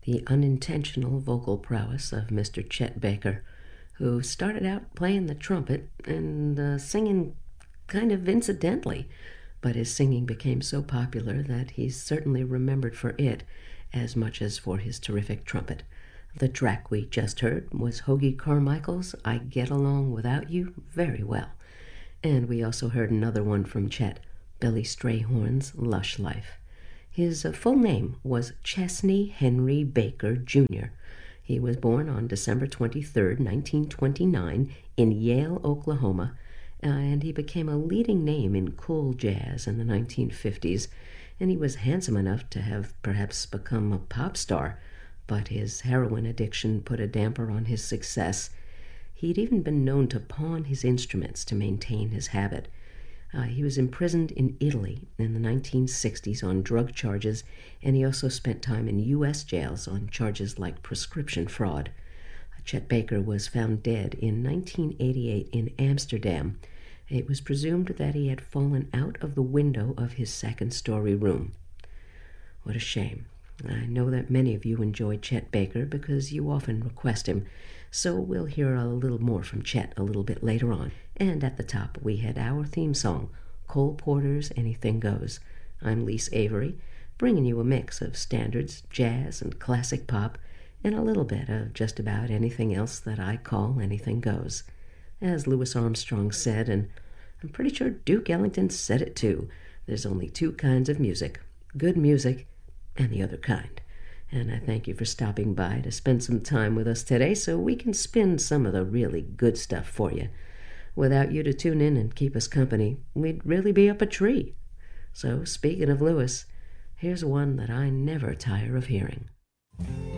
the unintentional vocal prowess of Mr. Chet Baker, who started out playing the trumpet and singing kind of incidentally, but his singing became so popular that he's certainly remembered for it as much as for his terrific trumpet. The track we just heard was Hoagy Carmichael's I Get Along Without You Very Well. And we also heard another one from Chet, Billy Strayhorn's Lush Life. His full name was Chesney Henry Baker, Jr. He was born on December 23, 1929, in Yale, Oklahoma, and he became a leading name in cool jazz in the 1950s, and he was handsome enough to have perhaps become a pop star, but his heroin addiction put a damper on his success. He'd even been known to pawn his instruments to maintain his habit. He was imprisoned in Italy in the 1960s on drug charges, and he also spent time in U.S. jails on charges like prescription fraud. Chet Baker was found dead in 1988 in Amsterdam. It was presumed that he had fallen out of the window of his second-story room. What a shame. I know that many of you enjoy Chet Baker because you often request him, so we'll hear a little more from Chet a little bit later on. And at the top, we had our theme song, Cole Porter's Anything Goes. I'm Lise Avery, bringing you a mix of standards, jazz, and classic pop, and a little bit of just about anything else that I call anything goes. As Louis Armstrong said, and I'm pretty sure Duke Ellington said it too, there's only two kinds of music, good music and the other kind. And I thank you for stopping by to spend some time with us today so we can spin some of the really good stuff for you. Without you to tune in and keep us company, we'd really be up a tree. So, speaking of Louis, here's one that I never tire of hearing.